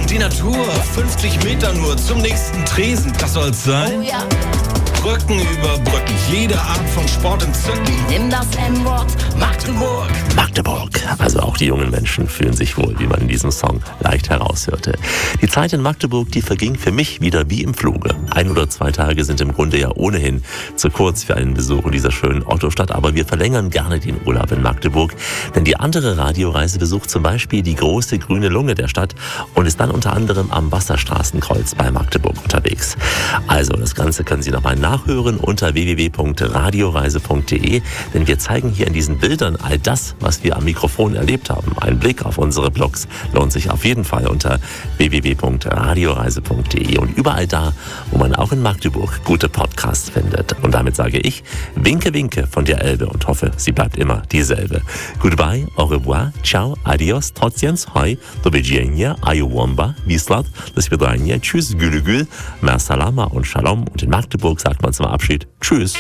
Die Natur, 50 Meter nur zum nächsten Tresen, das soll's sein. Oh ja. Brücken über Brücken, jede Art von Sport entzücken. Nimm das N-Wort, Magdeburg. Magdeburg. Also auch die jungen Menschen fühlen sich wohl, wie man in diesem Song leicht heraushörte. Die Zeit in Magdeburg, die verging für mich wieder wie im Fluge. 1 oder 2 Tage sind im Grunde ja ohnehin zu kurz für einen Besuch in dieser schönen Ottostadt, aber wir verlängern gerne den Urlaub in Magdeburg, denn die andere Radioreise besucht zum Beispiel die große grüne Lunge der Stadt und ist dann unter anderem am Wasserstraßenkreuz bei Magdeburg unterwegs. Also das Ganze können Sie nochmal nachhören unter www.radioreise.de, denn wir zeigen hier in diesen Bildern all das, was wir am Mikrofon erlebt haben. Ein Blick auf unsere Blogs lohnt sich auf jeden Fall unter www.radioreise.de und überall da, wo man auch in Magdeburg gute Podcasts findet. Und damit sage ich Winke Winke von der Elbe und hoffe, sie bleibt immer dieselbe. Goodbye, au revoir, ciao, adios, trotzdem, hoi, do widzenia, ayuwomba, wislat, do svidania, tschüss, gülü gül, mer salama und shalom. Und in Magdeburg sagt man zum Abschied tschüss.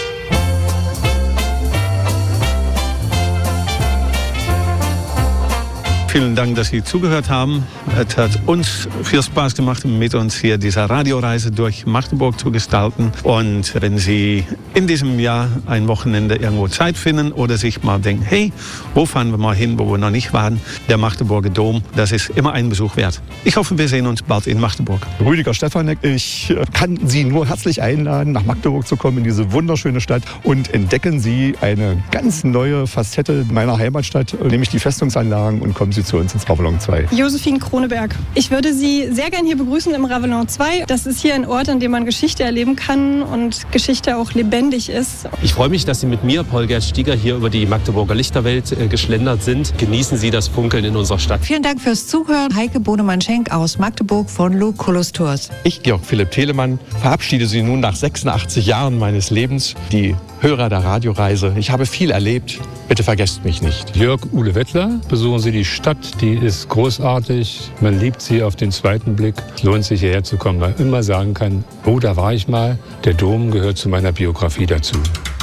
Vielen Dank, dass Sie zugehört haben. Es hat uns viel Spaß gemacht, mit uns hier diese Radioreise durch Magdeburg zu gestalten. Und wenn Sie in diesem Jahr ein Wochenende irgendwo Zeit finden oder sich mal denken, hey, wo fahren wir mal hin, wo wir noch nicht waren, der Magdeburger Dom, das ist immer einen Besuch wert. Ich hoffe, wir sehen uns bald in Magdeburg. Rüdiger Stefanek, ich kann Sie nur herzlich einladen, nach Magdeburg zu kommen, in diese wunderschöne Stadt, und entdecken Sie eine ganz neue Facette meiner Heimatstadt, nämlich die Festungsanlagen, und kommen Sie zu uns ins Ravelin 2. Josephine Kroneberg. Ich würde Sie sehr gern hier begrüßen im Ravelin 2. Das ist hier ein Ort, an dem man Geschichte erleben kann und Geschichte auch lebendig ist. Ich freue mich, dass Sie mit mir, Paul-Gerd Stieger, hier über die Magdeburger Lichterwelt geschlendert sind. Genießen Sie das Funkeln in unserer Stadt. Vielen Dank fürs Zuhören. Heike Bonemann-Schenk aus Magdeburg von Lucullus Tours. Ich, Georg Philipp Telemann, verabschiede Sie nun nach 86 Jahren meines Lebens, die Hörer der Radioreise. Ich habe viel erlebt. Bitte vergesst mich nicht. Jörg Uhle Wettler, besuchen Sie die Stadt. Die ist großartig. Man liebt sie auf den zweiten Blick. Es lohnt sich, hierher zu kommen, weil man immer sagen kann, oh, da war ich mal. Der Dom gehört zu meiner Biografie dazu.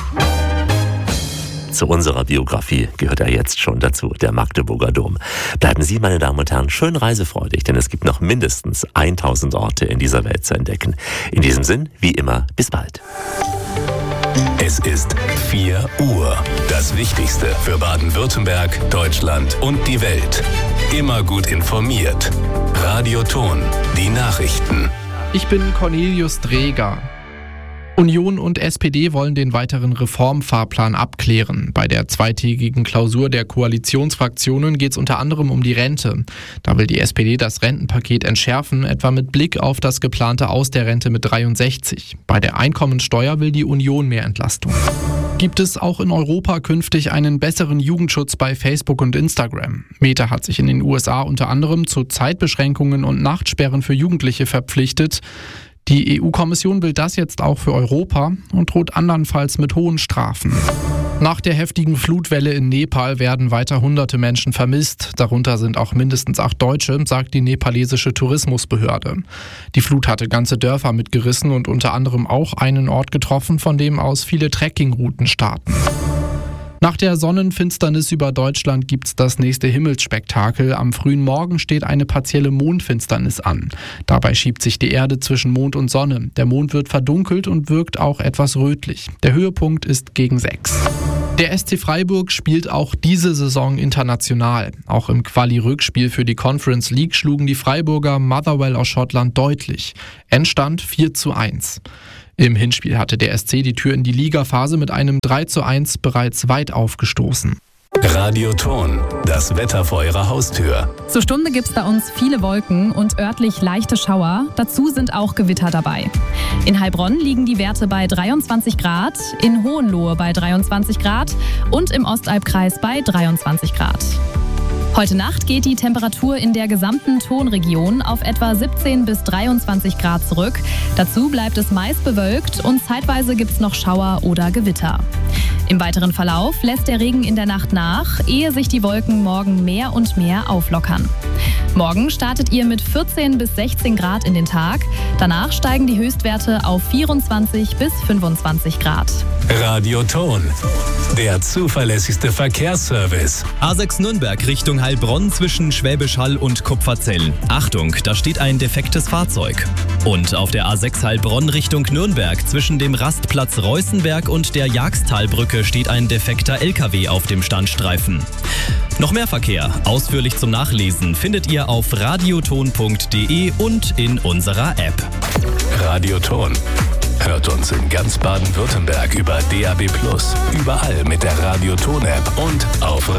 Zu unserer Biografie gehört er jetzt schon dazu, der Magdeburger Dom. Bleiben Sie, meine Damen und Herren, schön reisefreudig, denn es gibt noch mindestens 1000 Orte in dieser Welt zu entdecken. In diesem Sinn, wie immer, bis bald. Es ist 4 Uhr. Das Wichtigste für Baden-Württemberg, Deutschland und die Welt. Immer gut informiert. Radio Ton, die Nachrichten. Ich bin Cornelius Dreger. Union und SPD wollen den weiteren Reformfahrplan abklären. Bei der zweitägigen Klausur der Koalitionsfraktionen geht es unter anderem um die Rente. Da will die SPD das Rentenpaket entschärfen, etwa mit Blick auf das geplante Aus der Rente mit 63. Bei der Einkommensteuer will die Union mehr Entlastung. Gibt es auch in Europa künftig einen besseren Jugendschutz bei Facebook und Instagram? Meta hat sich in den USA unter anderem zu Zeitbeschränkungen und Nachtsperren für Jugendliche verpflichtet. Die EU-Kommission will das jetzt auch für Europa und droht andernfalls mit hohen Strafen. Nach der heftigen Flutwelle in Nepal werden weiter hunderte Menschen vermisst. Darunter sind auch mindestens 8 Deutsche, sagt die nepalesische Tourismusbehörde. Die Flut hatte ganze Dörfer mitgerissen und unter anderem auch einen Ort getroffen, von dem aus viele Trekkingrouten starten. Nach der Sonnenfinsternis über Deutschland gibt's das nächste Himmelsspektakel. Am frühen Morgen steht eine partielle Mondfinsternis an. Dabei schiebt sich die Erde zwischen Mond und Sonne. Der Mond wird verdunkelt und wirkt auch etwas rötlich. Der Höhepunkt ist gegen 6. Der SC Freiburg spielt auch diese Saison international. Auch im Quali-Rückspiel für die Conference League schlugen die Freiburger Motherwell aus Schottland deutlich. Endstand 4:1. Im Hinspiel hatte der SC die Tür in die Ligaphase mit einem 3:1 bereits weit aufgestoßen. Radio Ton, das Wetter vor Ihrer Haustür. Zur Stunde gibt's bei uns viele Wolken und örtlich leichte Schauer. Dazu sind auch Gewitter dabei. In Heilbronn liegen die Werte bei 23 Grad, in Hohenlohe bei 23 Grad und im Ostalbkreis bei 23 Grad. Heute Nacht geht die Temperatur in der gesamten Tonregion auf etwa 17 bis 23 Grad zurück. Dazu bleibt es meist bewölkt und zeitweise gibt es noch Schauer oder Gewitter. Im weiteren Verlauf lässt der Regen in der Nacht nach, ehe sich die Wolken morgen mehr und mehr auflockern. Morgen startet ihr mit 14 bis 16 Grad in den Tag. Danach steigen die Höchstwerte auf 24 bis 25 Grad. Radioton, der zuverlässigste Verkehrsservice. A6 Nürnberg Richtung Heilbronn zwischen Schwäbisch Hall und Kupferzell. Achtung, da steht ein defektes Fahrzeug. Und auf der A6 Heilbronn Richtung Nürnberg zwischen dem Rastplatz Reußenberg und der Jagstalbrücke steht ein defekter LKW auf dem Standstreifen. Noch mehr Verkehr, ausführlich zum Nachlesen, findet ihr auf radioton.de und in unserer App. Radioton. Hört uns in ganz Baden-Württemberg über DAB+, überall mit der Radioton-App und auf